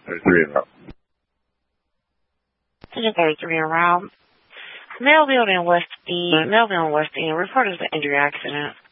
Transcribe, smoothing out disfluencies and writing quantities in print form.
33 in route. 33 in route. Melville and West End reported the injury accident.